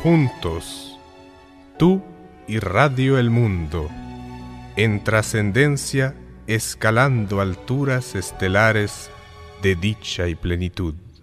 juntos, tú y Radio El Mundo, en trascendencia, escalando alturas estelares de dicha y plenitud.